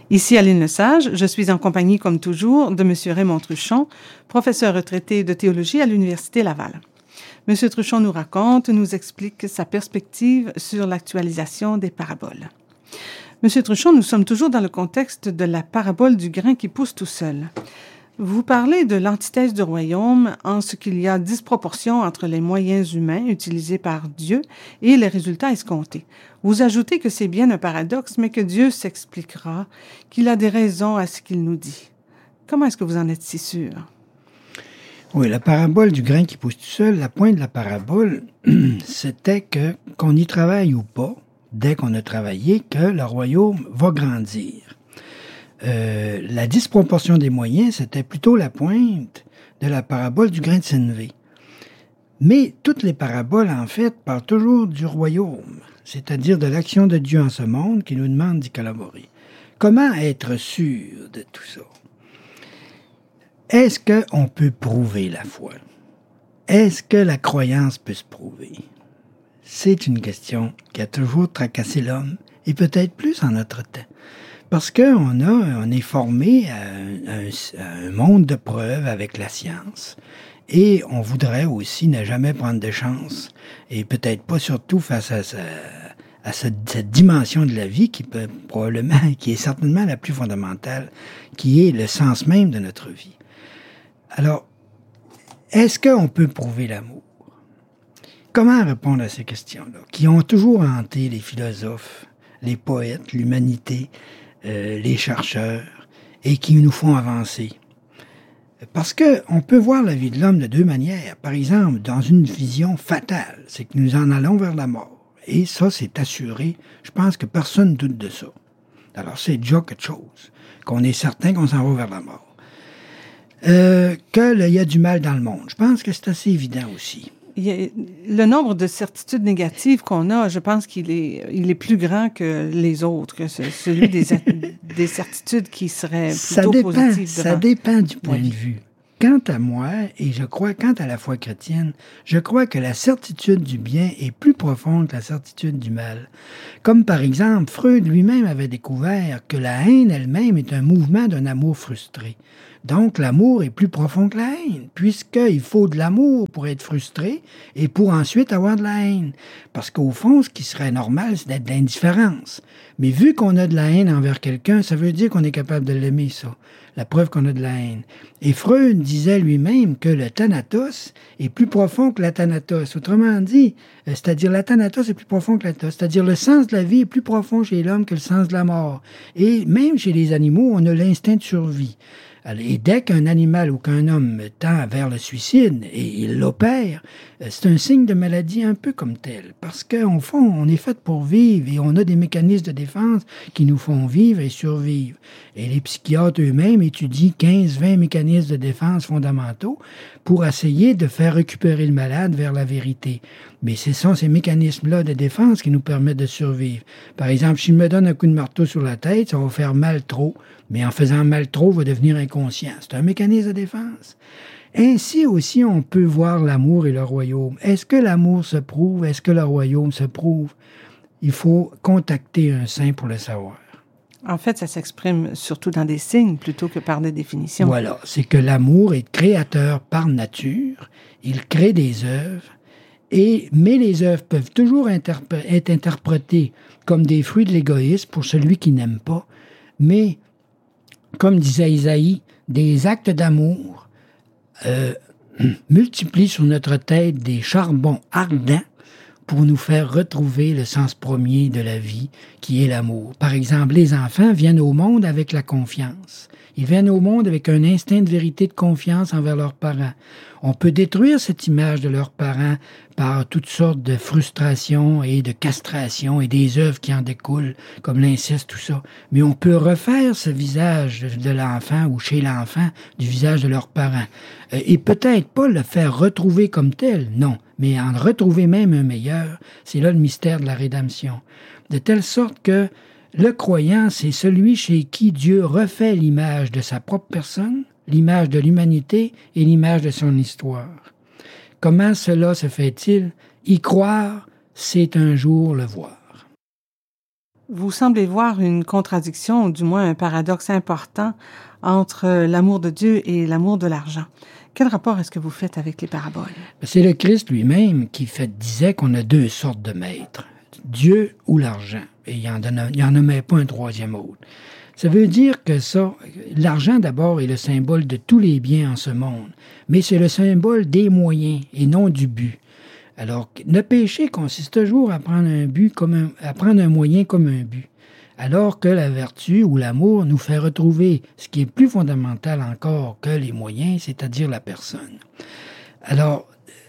Ici Aline Lesage, je suis en compagnie, comme toujours, de M. Raymond Truchon, professeur retraité de théologie à l'Université Laval. M. Truchon nous explique sa perspective sur l'actualisation des paraboles. M. Truchon, nous sommes toujours dans le contexte de la parabole du grain qui pousse tout seul. Vous parlez de l'antithèse du royaume en ce qu'il y a disproportion entre les moyens humains utilisés par Dieu et les résultats escomptés. Vous ajoutez que c'est bien un paradoxe, mais que Dieu s'expliquera, qu'il a des raisons à ce qu'il nous dit. Comment est-ce que vous en êtes si sûr? Oui, la parabole du grain qui pousse tout seul, la pointe de la parabole, c'était qu'on y travaille ou pas, dès qu'on a travaillé, que le royaume va grandir. La disproportion des moyens, c'était plutôt la pointe de la parabole du grain de sénévé. Mais toutes les paraboles, en fait, parlent toujours du royaume, c'est-à-dire de l'action de Dieu en ce monde qui nous demande d'y collaborer. Comment être sûr de tout ça? Est-ce qu'on peut prouver la foi? Est-ce que la croyance peut se prouver? C'est une question qui a toujours tracassé l'homme, et peut-être plus en notre temps. Parce qu'on est formé à un monde de preuves avec la science. Et on voudrait aussi ne jamais prendre de chance. Et peut-être pas surtout face à cette dimension de la vie qui est certainement la plus fondamentale, qui est le sens même de notre vie. Alors, est-ce qu'on peut prouver l'amour? Comment répondre à ces questions-là, qui ont toujours hanté les philosophes, les poètes, l'humanité, les chercheurs, et qui nous font avancer. Parce qu'on peut voir la vie de l'homme de deux manières. Par exemple, dans une vision fatale, c'est que nous en allons vers la mort. Et ça, c'est assuré. Je pense que personne ne doute de ça. Alors, c'est déjà quelque chose, qu'on est certain qu'on s'en va vers la mort. Qu'il y a du mal dans le monde. Je pense que c'est assez évident aussi. Le nombre de certitudes négatives qu'on a, je pense qu'il est plus grand que les autres, que celui des certitudes qui seraient plutôt positives. Ça dépend du point de vue. Quant à moi, et je crois, quant à la foi chrétienne, je crois que la certitude du bien est plus profonde que la certitude du mal. Comme par exemple, Freud lui-même avait découvert que la haine elle-même est un mouvement d'un amour frustré. Donc, l'amour est plus profond que la haine, puisqu'il faut de l'amour pour être frustré et pour ensuite avoir de la haine. Parce qu'au fond, ce qui serait normal, c'est d'être de l'indifférence. Mais vu qu'on a de la haine envers quelqu'un, ça veut dire qu'on est capable de l'aimer, ça. La preuve qu'on a de la haine. Et Freud disait lui-même que le thanatos est plus profond que la thanatos. Autrement dit, c'est-à-dire la thanatos est plus profond que la thanatos. C'est-à-dire le sens de la vie est plus profond chez l'homme que le sens de la mort. Et même chez les animaux, on a l'instinct de survie. Et dès qu'un animal ou qu'un homme tend vers le suicide et il l'opère, c'est un signe de maladie un peu comme tel. Parce qu'au fond, on est fait pour vivre et on a des mécanismes de défense qui nous font vivre et survivre. Et les psychiatres eux-mêmes étudient 15-20 mécanismes de défense fondamentaux pour essayer de faire récupérer le malade vers la vérité. Mais ce sont ces mécanismes-là de défense qui nous permettent de survivre. Par exemple, si je me donne un coup de marteau sur la tête, ça va faire mal trop. Mais en faisant mal trop, on va devenir inconscient. C'est un mécanisme de défense. Ainsi aussi, on peut voir l'amour et le royaume. Est-ce que l'amour se prouve? Est-ce que le royaume se prouve? Il faut contacter un saint pour le savoir. En fait, ça s'exprime surtout dans des signes plutôt que par des définitions. Voilà, c'est que l'amour est créateur par nature. Il crée des œuvres. Mais les œuvres peuvent toujours être interprétées comme des fruits de l'égoïsme pour celui qui n'aime pas. Mais, comme disait Isaïe, des actes d'amour multiplient sur notre tête des charbons ardents pour nous faire retrouver le sens premier de la vie, qui est l'amour. Par exemple, les enfants viennent au monde avec la confiance. Ils viennent au monde avec un instinct de vérité, de confiance envers leurs parents. On peut détruire cette image de leurs parents par toutes sortes de frustrations et de castrations et des œuvres qui en découlent, comme l'inceste, tout ça. Mais on peut refaire ce visage de l'enfant ou chez l'enfant du visage de leurs parents. Et peut-être pas le faire retrouver comme tel, non, mais en retrouver même un meilleur. C'est là le mystère de la rédemption. De telle sorte que le croyant, c'est celui chez qui Dieu refait l'image de sa propre personne, l'image de l'humanité et l'image de son histoire. Comment cela se fait-il? Y croire, c'est un jour le voir. vous semblez voir une contradiction, ou du moins un paradoxe important entre l'amour de Dieu et l'amour de l'argent. Quel rapport est-ce que vous faites avec les paraboles? C'est le Christ lui-même qui disait qu'on a deux sortes de maîtres, Dieu ou l'argent. Et il en nommait pas un troisième autre. Ça veut dire que l'argent d'abord est le symbole de tous les biens en ce monde, mais c'est le symbole des moyens et non du but. Alors, le péché consiste toujours à prendre un moyen comme un but. Alors que la vertu ou l'amour nous fait retrouver ce qui est plus fondamental encore que les moyens, c'est-à-dire la personne. Alors,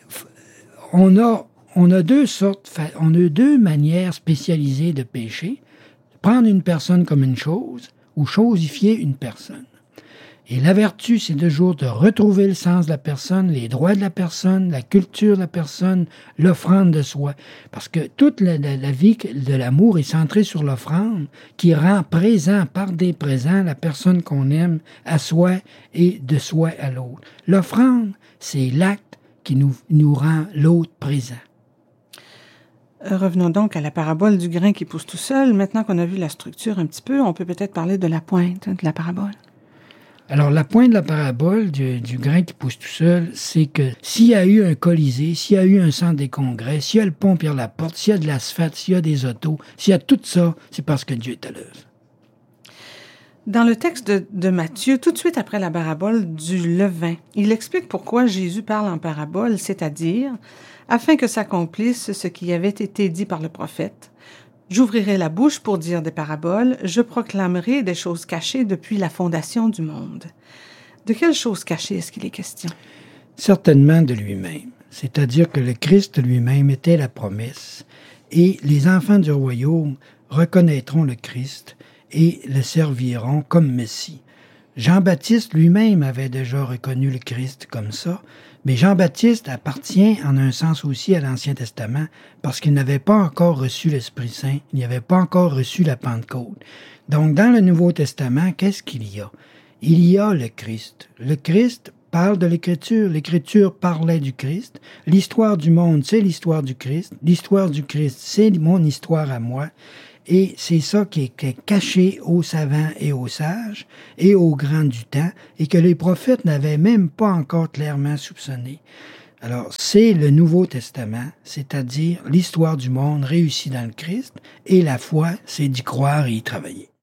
on a deux manières spécialisées de pécher. Prendre une personne comme une chose ou chosifier une personne. Et la vertu, c'est toujours de retrouver le sens de la personne, les droits de la personne, la culture de la personne, l'offrande de soi. Parce que toute la vie de l'amour est centrée sur l'offrande qui rend présent par des présents la personne qu'on aime à soi et de soi à l'autre. L'offrande, c'est l'acte qui nous rend l'autre présent. Revenons donc à la parabole du grain qui pousse tout seul. Maintenant qu'on a vu la structure un petit peu, on peut peut-être parler de la pointe de la parabole. Alors, la pointe de la parabole du grain qui pousse tout seul, c'est que s'il y a eu un Colisée, s'il y a eu un centre des congrès, s'il y a le pont Pierre-Laporte, s'il y a de l'asphalte, s'il y a des autos, s'il y a tout ça, c'est parce que Dieu est à l'œuvre. Dans le texte de Matthieu, tout de suite après la parabole du levain, il explique pourquoi Jésus parle en parabole, c'est-à-dire afin que s'accomplisse ce qui avait été dit par le prophète. J'ouvrirai la bouche pour dire des paraboles, je proclamerai des choses cachées depuis la fondation du monde. De quelles choses cachées est-ce qu'il est question? Certainement de lui-même. C'est-à-dire que le Christ lui-même était la promesse, et les enfants du royaume reconnaîtront le Christ et le serviront comme Messie. Jean-Baptiste lui-même avait déjà reconnu le Christ comme ça, mais Jean-Baptiste appartient en un sens aussi à l'Ancien Testament parce qu'il n'avait pas encore reçu l'Esprit Saint, il n'avait pas encore reçu la Pentecôte. Donc, dans le Nouveau Testament, qu'est-ce qu'il y a? Il y a le Christ. Le Christ parle de l'Écriture. L'Écriture parlait du Christ. L'histoire du monde, c'est l'histoire du Christ. L'histoire du Christ, c'est mon histoire à moi. Et c'est ça qui est caché aux savants et aux sages et aux grands du temps et que les prophètes n'avaient même pas encore clairement soupçonné. Alors, c'est le Nouveau Testament, c'est-à-dire l'histoire du monde réussie dans le Christ, et la foi, c'est d'y croire et y travailler.